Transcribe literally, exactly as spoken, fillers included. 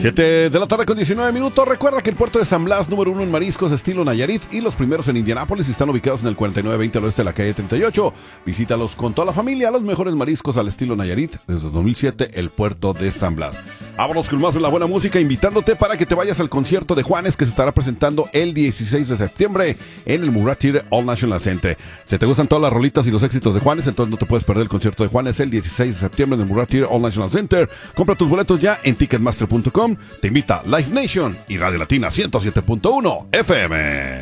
siete de la tarde con diecinueve minutos. Recuerda que el puerto de San Blas, número uno en mariscos estilo Nayarit, y los primeros en Indianápolis están ubicados en el cuarenta y nueve veinte al oeste de la calle treinta y ocho. Visítalos con toda la familia, los mejores mariscos al estilo Nayarit desde dos mil siete, el puerto de San Blas. Vámonos con más de la buena música, invitándote para que te vayas al concierto de Juanes que se estará presentando el dieciséis de septiembre en el Murat Theater All National Center. Si te gustan todas las rolitas y los éxitos de Juanes, entonces no te puedes perder el concierto de Juanes el dieciséis de septiembre en el Murat Theater All National Center. Compra tus boletos ya en ticketmaster punto com. Te invita Live Nation y Radio Latina ciento siete punto uno F M.